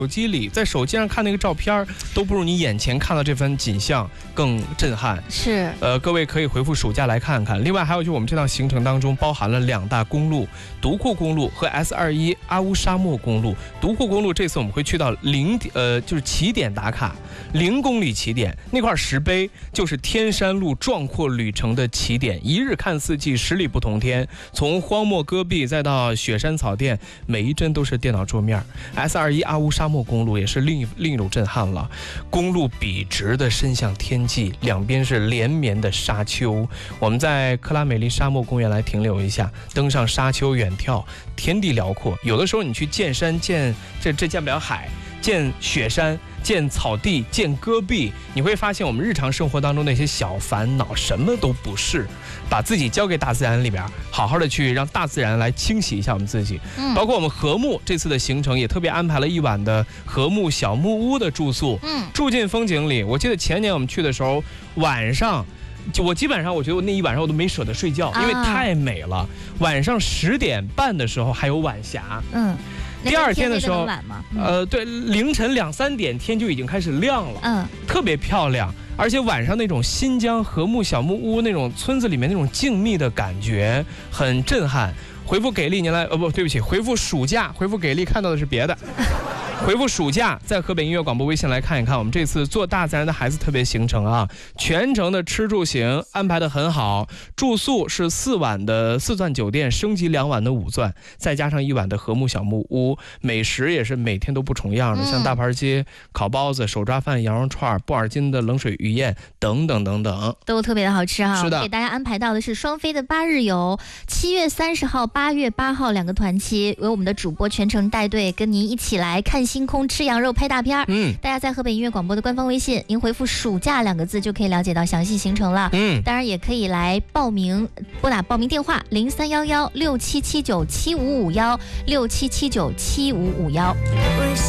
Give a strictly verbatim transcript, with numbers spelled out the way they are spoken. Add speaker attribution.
Speaker 1: 手机里，在手机上看那个照片都不如你眼前看到这番景象更震撼。
Speaker 2: 是，
Speaker 1: 呃，各位可以回复暑假来看看。另外还有就是我们这趟行程当中包含了两大公路，独库公路和 S 二十一 阿乌沙漠公路。独库公路这次我们会去到零呃就是起点打卡，零公里起点那块石碑就是天山路壮阔旅程的起点，一日看四季，十里不同天。从荒漠戈壁再到雪山草甸，每一帧都是电脑桌面。S 二十一 阿乌沙漠公路也是另一另一种震撼了，公路笔直的伸向天际，两边是连绵的沙丘。我们在克拉美丽沙漠公园来停留一下，登上沙丘远眺，天地辽阔。有的时候你去见山见这这见不了海，见雪山，见草地，见戈壁，你会发现我们日常生活当中那些小烦恼什么都不是，把自己交给大自然里边，好好的去让大自然来清洗一下我们自己。嗯，包括我们禾木这次的行程也特别安排了一晚的禾木小木屋的住宿，嗯，住进风景里。我记得前年我们去的时候，晚上就我基本上我觉得我那一晚上我都没舍得睡觉，因为太美了。晚上十点半的时候还有晚霞，嗯。第二天的时候，嗯、呃，对，凌晨两三点天就已经开始亮了，嗯，特别漂亮，而且晚上那种新疆禾木小木屋那种村子里面那种静谧的感觉很震撼。回复给力，您来，呃不，对不起，回复暑假，回复给力看到的是别的。回复暑假，在河北音乐广播微信来看一看我们这次做大自然的孩子特别行程啊，全程的吃住行安排的很好，住宿是四晚的四钻酒店，升级两晚的五钻，再加上一晚的禾木小木屋，美食也是每天都不重样的，嗯、像大盘鸡、烤包子、手抓饭、羊肉串、布尔津的冷水鱼宴等等等等，都
Speaker 2: 特别的好吃哈。
Speaker 1: 是的，
Speaker 2: 给大家安排到的是双飞的八日游，七月三十号、八月八号两个团期，由我们的主播全程带队，跟您一起来看星空、吃羊肉、拍大片。嗯，大家在河北音乐广播的官方微信，您回复“暑假”两个字就可以了解到详细行程了。嗯，当然也可以来报名，拨打报名电话零三幺幺六七七九七五五幺六七七九七五五幺。